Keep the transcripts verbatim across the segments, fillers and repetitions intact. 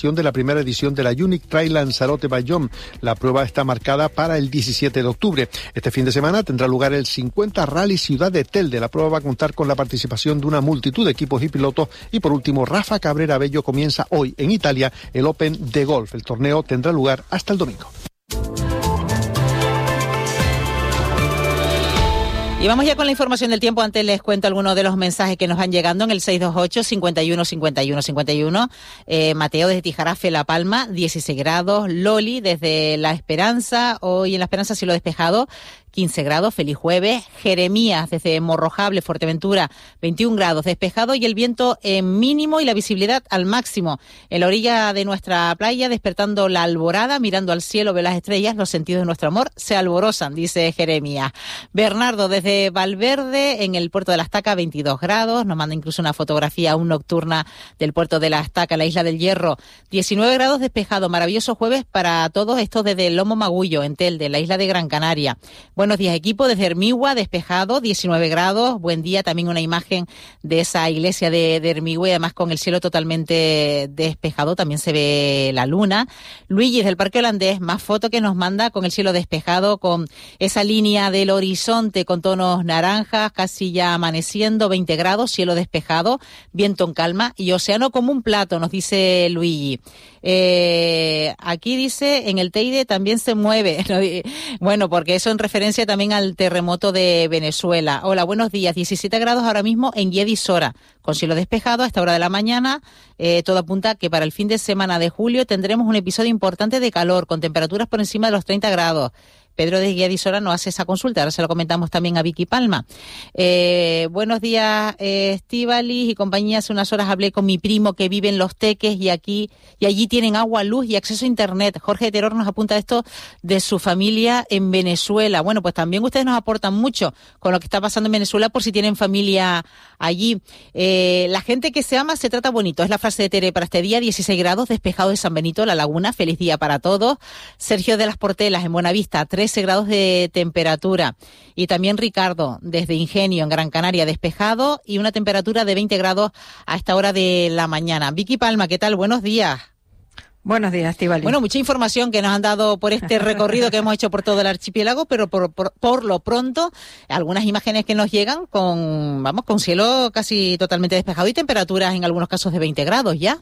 de la primera edición de la Unique Trail Lanzarote-Bayonne. La prueba está marcada para el diecisiete de octubre. Este fin de semana tendrá lugar el cincuenta Rally Ciudad de Telde. La prueba va a contar con la participación de una multitud de equipos y pilotos. Y por último, Rafa Cabrera Bello comienza hoy en Italia el Open de golf. El torneo tendrá lugar hasta el domingo. Y vamos ya con la información del tiempo. Antes les cuento algunos de los mensajes que nos van llegando en el seis dos ocho, cincuenta y uno, cincuenta y uno, cincuenta y uno. Eh, Mateo desde Tijarafe, La Palma, dieciséis grados. Loli desde La Esperanza, hoy en La Esperanza cielo despejado, quince grados, feliz jueves. Jeremías desde Morrojable, Fuerteventura, veintiún grados, despejado y el viento en mínimo y la visibilidad al máximo. En la orilla de nuestra playa, despertando la alborada, mirando al cielo, ve las estrellas, los sentidos de nuestro amor se alborosan, dice Jeremías. Bernardo desde Valverde, en el puerto de La Estaca, veintidós grados, nos manda incluso una fotografía aún nocturna del puerto de La Estaca, la isla del Hierro, diecinueve grados, despejado. Maravilloso jueves para todos estos desde el Lomo Magullo, en Telde, la isla de Gran Canaria. Buenos días, equipo, desde Hermigua, despejado, diecinueve grados, buen día, también una imagen de esa iglesia de, de Hermigua y además con el cielo totalmente despejado, también se ve la luna. Luigi del Parque Holandés, más foto que nos manda con el cielo despejado, con esa línea del horizonte con tonos naranjas, casi ya amaneciendo, veinte grados, cielo despejado, viento en calma y océano como un plato, nos dice Luigi. Eh, aquí dice, en el Teide también se mueve. Bueno, porque eso en referencia también al terremoto de Venezuela. Hola, buenos días. diecisiete grados ahora mismo en Guedisora, con cielo despejado a esta hora de la mañana. Eh, todo apunta que para el fin de semana de julio tendremos un episodio importante de calor, con temperaturas por encima de los treinta grados. Pedro de Guiadisora nos hace esa consulta, ahora se lo comentamos también a Vicky Palma. Eh, buenos días, eh, Estíbaliz y compañía. Hace unas horas hablé con mi primo que vive en Los Teques y aquí y allí tienen agua, luz y acceso a internet. Jorge de Terror nos apunta esto de su familia en Venezuela. Bueno, pues también ustedes nos aportan mucho con lo que está pasando en Venezuela por si tienen familia allí. Eh, la gente que se ama se trata bonito, es la frase de Tere para este día. dieciséis grados, despejado de San Benito, La Laguna. Feliz día para todos. Sergio de las Portelas en Buenavista, trece grados de temperatura. Y también Ricardo desde Ingenio en Gran Canaria, despejado y una temperatura de veinte grados a esta hora de la mañana. Vicky Palma, ¿qué tal? Buenos días. Buenos días, Estíbaliz. Bueno, mucha información que nos han dado por este recorrido que hemos hecho por todo el archipiélago, pero por, por, por lo pronto, algunas imágenes que nos llegan con, vamos, con cielo casi totalmente despejado y temperaturas en algunos casos de veinte grados ya.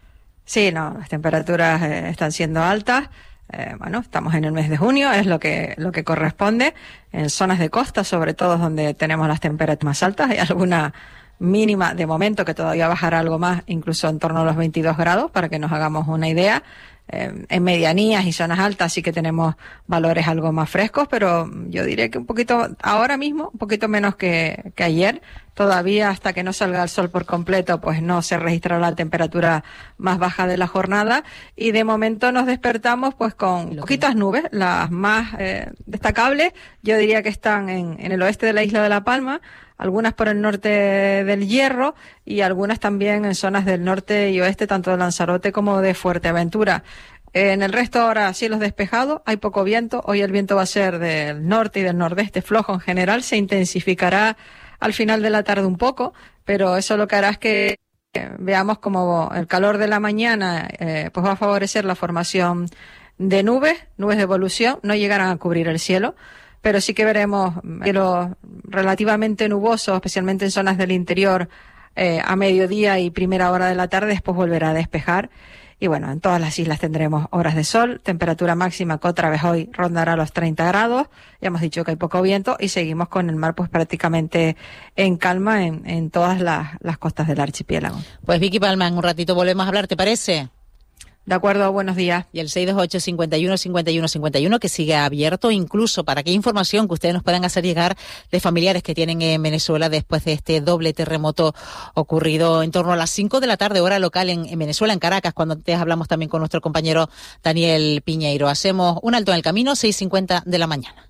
Sí, no, las temperaturas eh, están siendo altas. Eh, bueno, estamos en el mes de junio, es lo que lo que corresponde. En zonas de costa, sobre todo donde tenemos las temperaturas más altas, hay alguna mínima de momento que todavía bajará algo más, incluso en torno a los veintidós grados, para que nos hagamos una idea. Eh, en medianías y zonas altas sí que tenemos valores algo más frescos, pero yo diría que un poquito, ahora mismo, un poquito menos que, que ayer. Todavía hasta que no salga el sol por completo, pues no se registrará la temperatura más baja de la jornada y de momento nos despertamos pues con poquitas nubes, las más eh, destacables, yo diría que están en, en el oeste de la isla de La Palma, algunas por el norte del Hierro y algunas también en zonas del norte y oeste, tanto de Lanzarote como de Fuerteventura. En el resto ahora cielos despejados, hay poco viento, hoy el viento va a ser del norte y del nordeste flojo en general, se intensificará al final de la tarde un poco, pero eso lo que hará es que eh, veamos como el calor de la mañana eh, pues va a favorecer la formación de nubes, nubes de evolución, no llegarán a cubrir el cielo, pero sí que veremos cielos relativamente nubosos, especialmente en zonas del interior eh, a mediodía y primera hora de la tarde, después volverá a despejar. Y bueno, en todas las islas tendremos horas de sol, temperatura máxima que otra vez hoy rondará los treinta grados. Ya hemos dicho que hay poco viento y seguimos con el mar pues prácticamente en calma en, en todas las, las costas del archipiélago. Pues Vicky Palma, en un ratito volvemos a hablar, ¿te parece? De acuerdo, buenos días. Y el seis dos ocho, cincuenta y uno, cincuenta y uno, cincuenta y uno que sigue abierto incluso para aquella información que ustedes nos puedan hacer llegar de familiares que tienen en Venezuela después de este doble terremoto ocurrido en torno a las cinco de la tarde, hora local en, en Venezuela, en Caracas, cuando antes hablamos también con nuestro compañero Daniel Piñeiro. Hacemos un alto en el camino, seis cincuenta de la mañana.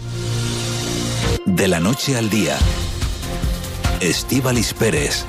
De la noche al día, Estíbaliz Pérez.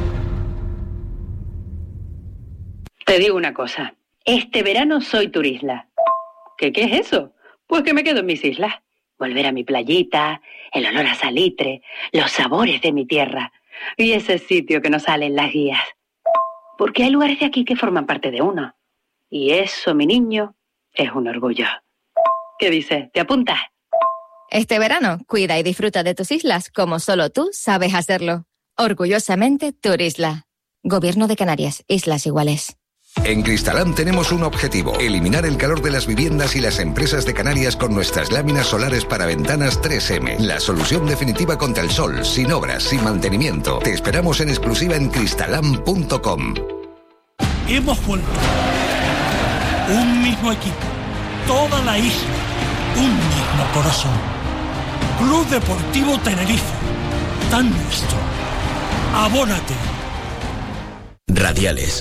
Te digo una cosa, este verano soy turisla. ¿Qué, qué es eso? Pues que me quedo en mis islas. Volver a mi playita, el olor a salitre, los sabores de mi tierra y ese sitio que nos sale en las guías. Porque hay lugares de aquí que forman parte de uno. Y eso, mi niño, es un orgullo. ¿Qué dices? ¿Te apuntas? Este verano, cuida y disfruta de tus islas como solo tú sabes hacerlo. Orgullosamente, Turisla. Gobierno de Canarias, Islas Iguales. En Cristalam tenemos un objetivo: eliminar el calor de las viviendas y las empresas de Canarias con nuestras láminas solares para ventanas tres eme. La solución definitiva contra el sol, sin obras, sin mantenimiento. Te esperamos en exclusiva en cristalam punto com. Hemos vuelto. Un mismo equipo, toda la isla, un mismo corazón. Club Deportivo Tenerife, tan nuestro. Abónate. Radiales.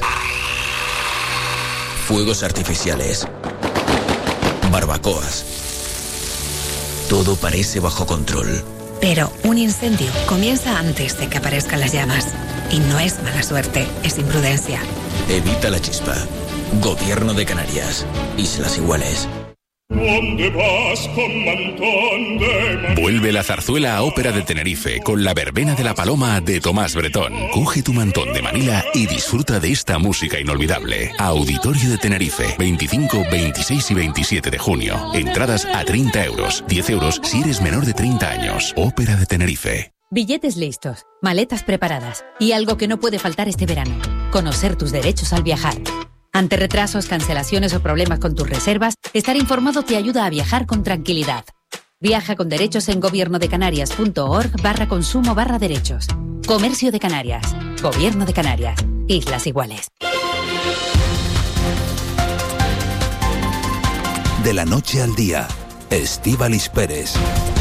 Fuegos artificiales. Barbacoas. Todo parece bajo control. Pero un incendio comienza antes de que aparezcan las llamas. Y no es mala suerte, es imprudencia. Evita la chispa. Gobierno de Canarias. Islas Iguales. ¿Dónde vas con mantón de Manila? Vuelve la zarzuela a Ópera de Tenerife con La verbena de la paloma de Tomás Bretón. Coge tu mantón de Manila y disfruta de esta música inolvidable. Auditorio de Tenerife, veinticinco, veintiséis y veintisiete de junio. Entradas a treinta euros, diez euros si eres menor de treinta años. Ópera de Tenerife. Billetes listos, maletas preparadas y algo que no puede faltar este verano: conocer tus derechos al viajar. Ante retrasos, cancelaciones o problemas con tus reservas, estar informado te ayuda a viajar con tranquilidad. Viaja con derechos en gobiernodecanarias.org barra consumo barra derechos. Comercio de Canarias. Gobierno de Canarias. Islas Iguales. De la noche al día, Estíbaliz Pérez.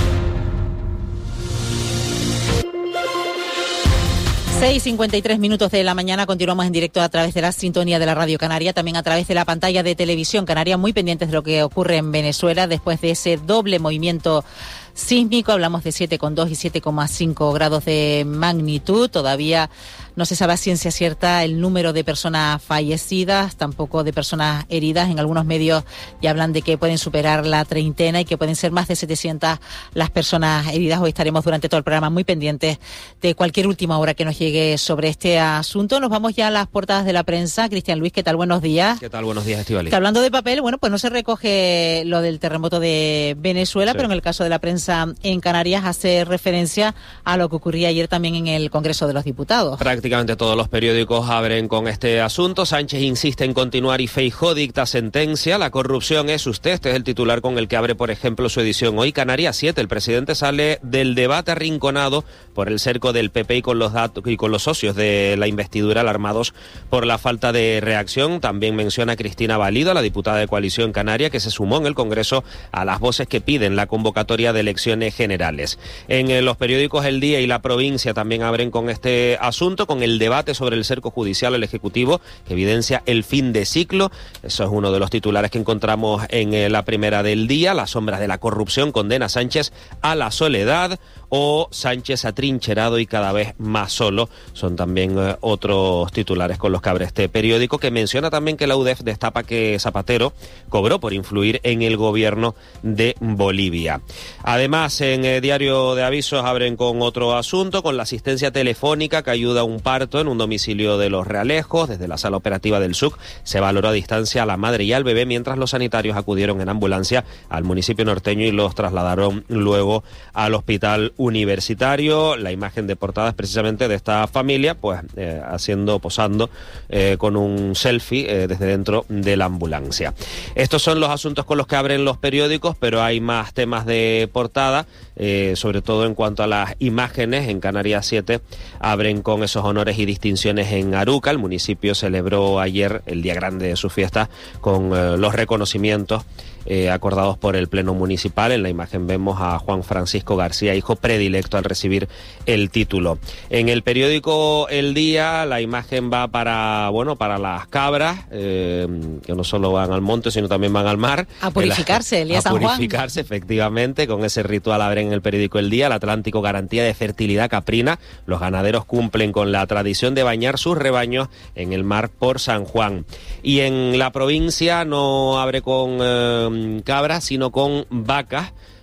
seis y cincuenta y tres minutos de la mañana, continuamos en directo a través de la sintonía de la Radio Canaria, también a través de la pantalla de Televisión Canaria, muy pendientes de lo que ocurre en Venezuela después de ese doble movimiento sísmico. Hablamos de siete coma dos y siete coma cinco grados de magnitud. Todavía no se sabe a ciencia cierta el número de personas fallecidas, tampoco de personas heridas. En algunos medios ya hablan de que pueden superar la treintena y que pueden ser más de setecientas las personas heridas. Hoy estaremos durante todo el programa muy pendientes de cualquier última hora que nos llegue sobre este asunto. Nos vamos ya a las portadas de la prensa. Cristian Luis, ¿qué tal? Buenos días. ¿Qué tal? Buenos días, Estíbaliz. Que hablando de papel, bueno, pues no se recoge lo del terremoto de Venezuela, sí, pero en el caso de la prensa en Canarias hace referencia a lo que ocurría ayer también en el Congreso de los Diputados. Prácticamente todos los periódicos abren con este asunto. Sánchez insiste en continuar y Feijóo dicta sentencia. La corrupción es usted. Este es el titular con el que abre, por ejemplo, su edición hoy. Canarias siete. El presidente sale del debate arrinconado por el cerco del P P y con los datos y con los socios de la investidura alarmados por la falta de reacción. También menciona a Cristina Valido, la diputada de Coalición Canaria, que se sumó en el Congreso a las voces que piden la convocatoria de elecciones generales. En eh, los periódicos El Día y La Provincia también abren con este asunto, con el debate sobre el cerco judicial al Ejecutivo, que evidencia el fin de ciclo. Eso es uno de los titulares que encontramos en eh, la primera del Día. Las sombras de la corrupción condena a Sánchez a la soledad, o Sánchez atrincherado y cada vez más solo. Son también eh, otros titulares con los que abre este periódico, que menciona también que la U D E F destapa que Zapatero cobró por influir en el gobierno de Bolivia. Además, en el Diario de Avisos abren con otro asunto, con la asistencia telefónica que ayuda a un parto en un domicilio de Los Realejos. Desde la sala operativa del S U C se valoró a distancia a la madre y al bebé, mientras los sanitarios acudieron en ambulancia al municipio norteño y los trasladaron luego al hospital universitario. La imagen de portada es precisamente de esta familia, pues eh, haciendo, posando eh, con un selfie eh, desde dentro de la ambulancia. Estos son los asuntos con los que abren los periódicos, pero hay más temas de portada, eh, sobre todo en cuanto a las imágenes. En Canarias siete abren con esos honores y distinciones en Aruca. El municipio celebró ayer el día grande de su fiesta con eh, los reconocimientos Eh, acordados por el Pleno Municipal. En la imagen vemos a Juan Francisco García, hijo predilecto, al recibir el título. En el periódico El Día la imagen va para, bueno, para las cabras, eh, que no solo van al monte, sino también van al mar. A purificarse, el día A San Juan. purificarse, efectivamente, con ese ritual abren en el periódico El Día. El Atlántico, garantía de fertilidad caprina. Los ganaderos cumplen con la tradición de bañar sus rebaños en el mar por San Juan. Y en La Provincia no abre con Eh, cabras, sino con vacas.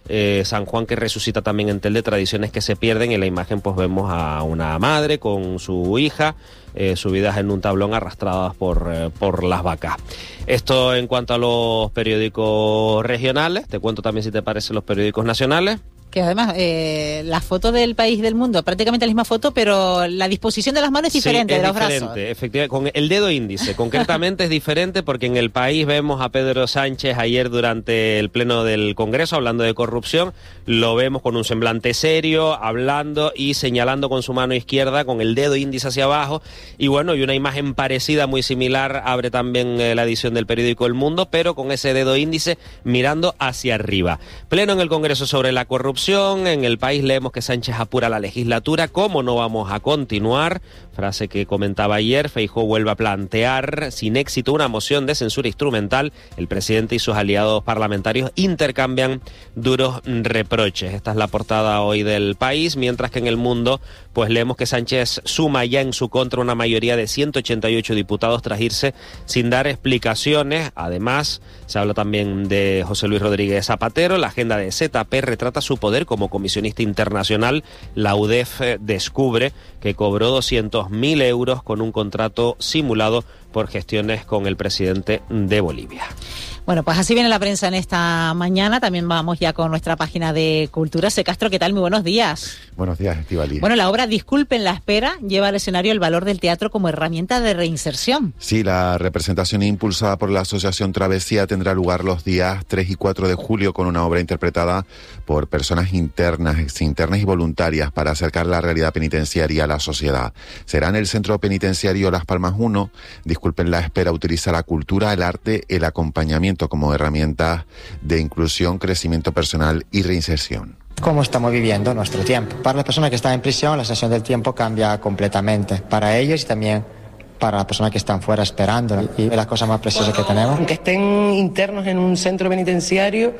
eh, San Juan que resucita también en Telde, tradiciones que se pierden. En la imagen pues vemos a una madre con su hija, eh, subidas en un tablón arrastradas por, eh, por las vacas. Esto en cuanto a los periódicos regionales. Te cuento también, si te parece, los periódicos nacionales. Que además, eh, la foto del país del mundo, prácticamente la misma foto, pero la disposición de las manos es diferente, sí, es de los diferente, brazos. Efectivamente, con el dedo índice, concretamente es diferente porque en el país vemos a Pedro Sánchez ayer durante el pleno del Congreso hablando de corrupción, lo vemos con un semblante serio, hablando y señalando con su mano izquierda, con el dedo índice hacia abajo, y bueno, y una imagen parecida, muy similar, abre también eh, la edición del periódico El Mundo, pero con ese dedo índice mirando hacia arriba. Pleno en el Congreso sobre la corrupción. En el país leemos que Sánchez apura la legislatura. ¿Cómo no vamos a continuar? Frase que comentaba ayer. Feijóo vuelve a plantear sin éxito una moción de censura instrumental. El presidente y sus aliados parlamentarios intercambian duros reproches. Esta es la portada hoy del país, mientras que en El Mundo pues leemos que Sánchez suma ya en su contra una mayoría de ciento ochenta y ocho diputados tras irse sin dar explicaciones. Además, se habla también de José Luis Rodríguez Zapatero. La agenda de Z P retrata su poder como comisionista internacional. La U D E F descubre que cobró doscientos mil euros con un contrato simulado por gestiones con el presidente de Bolivia. Bueno, pues así viene la prensa en esta mañana. También vamos ya con nuestra página de Cultura. C. Castro, ¿qué tal? Muy buenos días. Buenos días, Estíbaliz. Bueno, la obra Disculpen la espera lleva al escenario el valor del teatro como herramienta de reinserción. Sí, la representación impulsada por la Asociación Travesía tendrá lugar los días tres y cuatro de julio con una obra interpretada por personas internas, exinternas y voluntarias para acercar la realidad penitenciaria a la sociedad. Será en el Centro Penitenciario Las Palmas uno. Disculpen la espera utiliza la cultura, el arte, el acompañamiento como herramientas de inclusión, crecimiento personal y reinserción. Cómo estamos viviendo nuestro tiempo. Para las personas que están en prisión, la sensación del tiempo cambia completamente. Para ellos y también para las personas que están fuera esperando. Y es la cosa más preciosa que tenemos. Aunque estén internos en un centro penitenciario,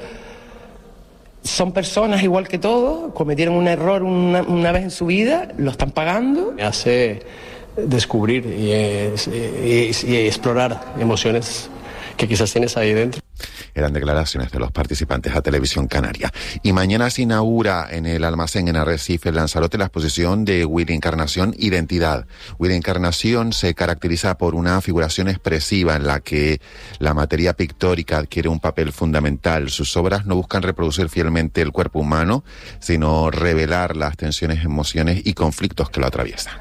son personas igual que todos, cometieron un error una, una vez en su vida, lo están pagando. Me hace descubrir y, y, y, y explorar emociones que quizás tienes ahí dentro. Eran declaraciones de los participantes a Televisión Canaria. Y mañana se inaugura en el almacén en Arrecife, en Lanzarote, la exposición de Willy Encarnación, Identidad. Willy Encarnación se caracteriza por una figuración expresiva en la que la materia pictórica adquiere un papel fundamental. Sus obras no buscan reproducir fielmente el cuerpo humano, sino revelar las tensiones, emociones y conflictos que lo atraviesan.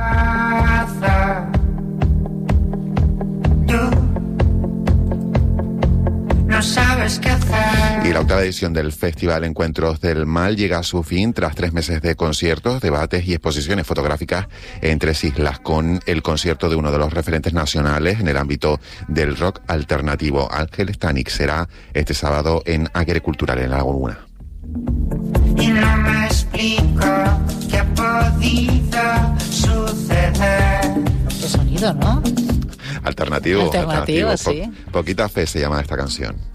No sabes qué hacer. Y la octava edición del Festival Encuentros del Mal llega a su fin tras tres meses de conciertos, debates y exposiciones fotográficas en tres islas, con el concierto de uno de los referentes nacionales en el ámbito del rock alternativo. Ángel Stanik será este sábado en Agricultural, en La Laguna. Y no me explico qué ha podido suceder. Qué sonido, ¿no? Alternativo, alternativo, alternativo. Sí. Po- Poquita fe se llama esta canción.